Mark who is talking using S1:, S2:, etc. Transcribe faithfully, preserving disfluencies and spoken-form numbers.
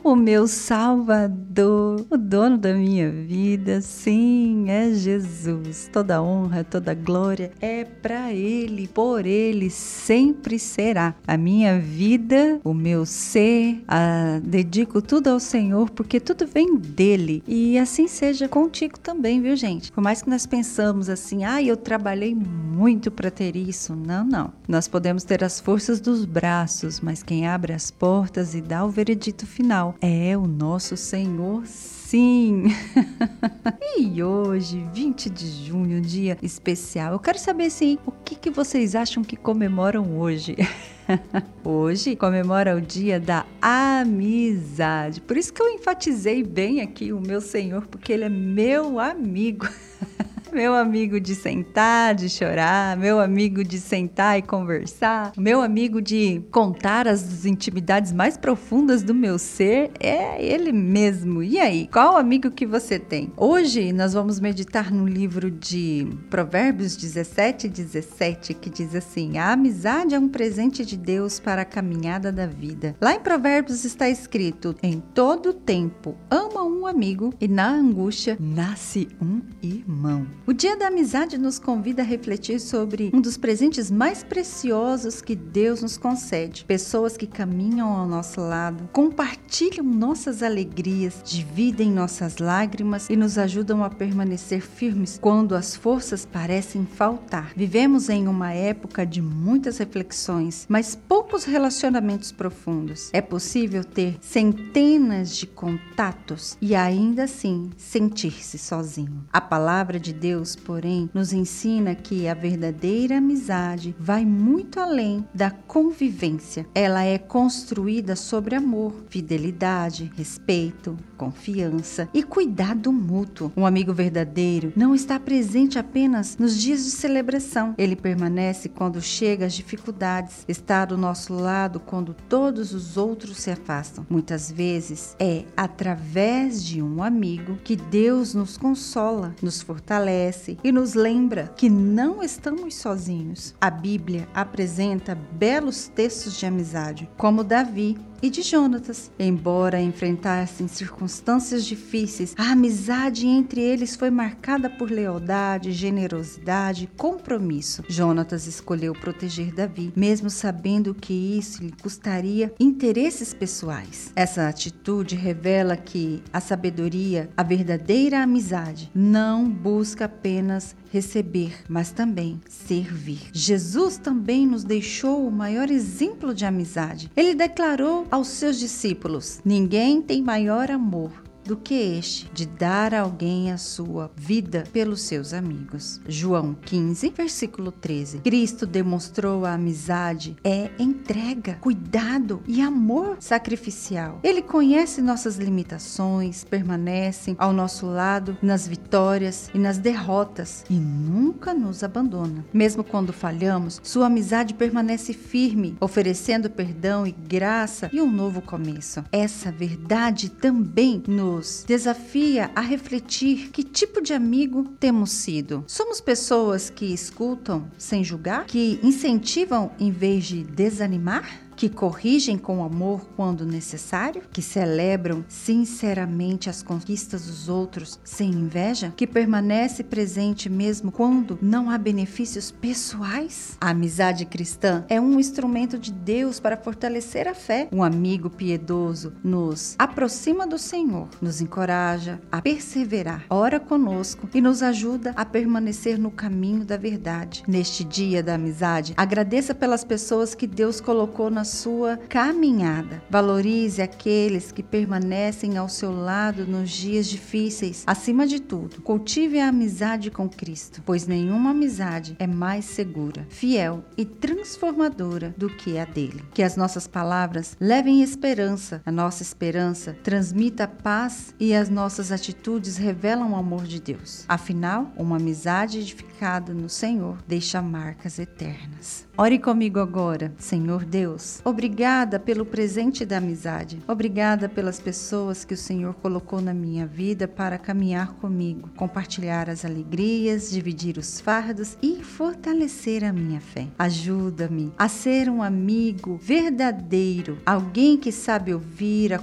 S1: o meu Salvador, o dono da minha vida. Sim, é Jesus. Toda honra, toda glória é para Ele, por Ele sempre será. A minha vida, o meu ser, a, dedico tudo ao Senhor, porque tudo vem dele. E assim seja contigo também, viu, gente? Por mais que nós pensamos assim, ah, eu trabalhei muito para ter isso. Não, não. Nós podemos ter as forças dos braços, mas quem abre as portas e dá o veredito final é o nosso Senhor. Sim! E hoje, vinte de junho, um dia especial. Eu quero saber, sim, o que, que vocês acham que comemoram hoje? Hoje comemora o dia da amizade. Por isso que eu enfatizei bem aqui o meu Senhor, porque Ele é meu amigo. Meu amigo de sentar, de chorar, meu amigo de sentar e conversar, meu amigo de contar as intimidades mais profundas do meu ser, é ele mesmo. E aí, qual amigo que você tem? Hoje nós vamos meditar no livro de Provérbios dezessete, dezessete, que diz assim: a amizade é um presente de Deus para a caminhada da vida. Lá em Provérbios está escrito: em todo tempo ama um amigo e na angústia nasce um irmão. O Dia da Amizade nos convida a refletir sobre um dos presentes mais preciosos que Deus nos concede. Pessoas que caminham ao nosso lado, compartilham nossas alegrias, dividem nossas lágrimas e nos ajudam a permanecer firmes quando as forças parecem faltar. Vivemos em uma época de muitas reflexões, mas poucos relacionamentos profundos. É possível ter centenas de contatos e ainda assim sentir-se sozinho. A palavra de Deus Deus, porém, nos ensina que a verdadeira amizade vai muito além da convivência. Ela é construída sobre amor, fidelidade, respeito, confiança e cuidado mútuo. Um amigo verdadeiro não está presente apenas nos dias de celebração. Ele permanece quando chega às dificuldades, está do nosso lado quando todos os outros se afastam. Muitas vezes é através de um amigo que Deus nos consola, nos fortalece e nos lembra que não estamos sozinhos. A Bíblia apresenta belos textos de amizade, como Davi e de Jonatas. Embora enfrentassem circunstâncias difíceis, a amizade entre eles foi marcada por lealdade, generosidade e compromisso. Jonatas escolheu proteger Davi, mesmo sabendo que isso lhe custaria interesses pessoais. Essa atitude revela que a sabedoria, a verdadeira amizade, não busca apenas receber, mas também servir. Jesus também nos deixou o maior exemplo de amizade. Ele declarou aos seus discípulos: ninguém tem maior amor do que este, de dar a alguém a sua vida pelos seus amigos. João quinze, versículo treze. Cristo demonstrou a amizade é entrega, cuidado e amor sacrificial. Ele conhece nossas limitações, permanece ao nosso lado nas vitórias e nas derrotas e nunca nos abandona. Mesmo quando falhamos, sua amizade permanece firme, oferecendo perdão e graça e um novo começo. Essa verdade também nos desafia a refletir que tipo de amigo temos sido. Somos pessoas que escutam sem julgar, que incentivam em vez de desanimar, que corrigem com amor quando necessário, que celebram sinceramente as conquistas dos outros sem inveja, que permanece presente mesmo quando não há benefícios pessoais. A amizade cristã é um instrumento de Deus para fortalecer a fé. Um amigo piedoso nos aproxima do Senhor, nos encoraja a perseverar, ora conosco e nos ajuda a permanecer no caminho da verdade. Neste dia da amizade, agradeça pelas pessoas que Deus colocou na sua caminhada. Valorize aqueles que permanecem ao seu lado nos dias difíceis. Acima de tudo, cultive a amizade com Cristo, pois nenhuma amizade é mais segura, fiel e transformadora do que a dele. Que as nossas palavras levem esperança, a nossa esperança transmita paz e as nossas atitudes revelam o amor de Deus. Afinal, uma amizade edificada no Senhor deixa marcas eternas. Ore comigo agora. Senhor Deus, obrigada pelo presente da amizade. Obrigada pelas pessoas que o Senhor colocou na minha vida para caminhar comigo, compartilhar as alegrias, dividir os fardos e fortalecer a minha fé. Ajuda-me a ser um amigo verdadeiro, alguém que sabe ouvir,